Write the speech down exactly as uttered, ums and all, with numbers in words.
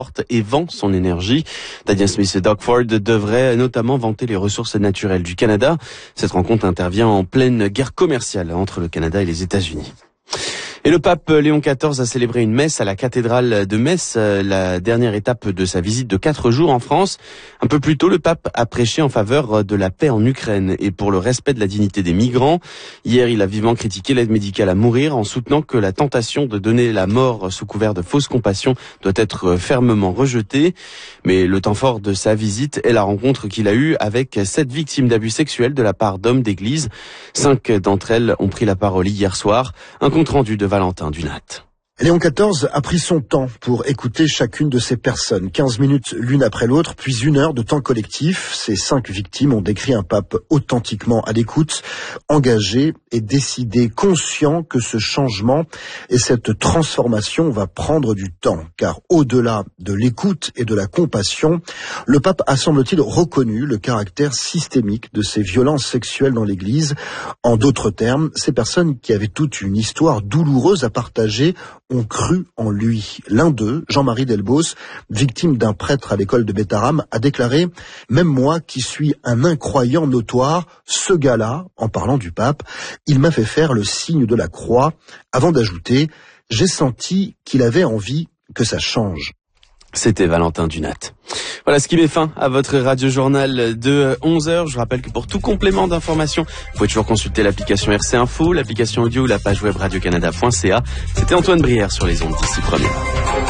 et vend son énergie. Daniel Smith et Doug Ford devraient notamment vanter les ressources naturelles du Canada. Cette rencontre intervient en pleine guerre commerciale entre le Canada et les États-Unis. Et le pape Léon quatorze a célébré une messe à la cathédrale de Metz, la dernière étape de sa visite de quatre jours en France. Un peu plus tôt, le pape a prêché en faveur de la paix en Ukraine et pour le respect de la dignité des migrants. Hier, il a vivement critiqué l'aide médicale à mourir en soutenant que la tentation de donner la mort sous couvert de fausse compassion doit être fermement rejetée. Mais le temps fort de sa visite est la rencontre qu'il a eue avec sept victimes d'abus sexuels de la part d'hommes d'église. Cinq d'entre elles ont pris la parole hier soir. Un compte rendu de Valentin Dunat. Léon quatorze a pris son temps pour écouter chacune de ces personnes. quinze minutes l'une après l'autre, puis une heure de temps collectif. Ces cinq victimes ont décrit un pape authentiquement à l'écoute, engagé et décidé, conscient que ce changement et cette transformation va prendre du temps. Car au-delà de l'écoute et de la compassion, le pape a, semble-t-il, reconnu le caractère systémique de ces violences sexuelles dans l'Église. En d'autres termes, ces personnes qui avaient toute une histoire douloureuse à partager ont cru en lui. L'un d'eux, Jean-Marie Delbos, victime d'un prêtre à l'école de Bétharram, a déclaré « Même moi qui suis un incroyant notoire, ce gars-là, en parlant du pape, il m'a fait faire le signe de la croix » avant d'ajouter « J'ai senti qu'il avait envie que ça change ». C'était Valentin Dunat. Voilà ce qui met fin à votre radio-journal de onze heures. Je vous rappelle que pour tout complément d'information, vous pouvez toujours consulter l'application R C Info, l'application audio ou la page web radio canada point c a. C'était Antoine Brière sur les ondes d'ici première.